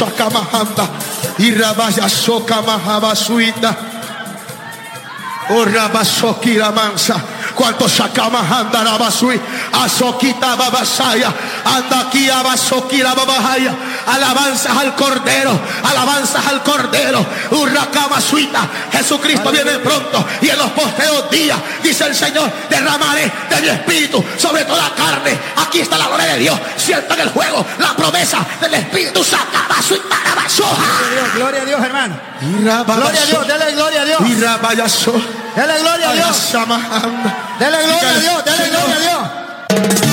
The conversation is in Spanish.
sakamahanda. Y rabaya soka mahabasuita. Oh rabasoki la mansa. Cuanto sacamos anda la basui, azoquita babasaya, anda aquí abasoki la babahaya. Alabanzas al Cordero, alabanzas al Cordero. Urracabasuita, Jesucristo viene pronto y en los postreros días, dice el Señor, derramaré de mi espíritu sobre toda carne. Aquí está la gloria de Dios. Siento en el juego la promesa del Espíritu. Sacabasuita la basoja. Gloria a Dios, hermano. Gloria a Dios, dele gloria a Dios. Dele gloria a Dios. Dele gloria a Dios, dele gloria a Dios.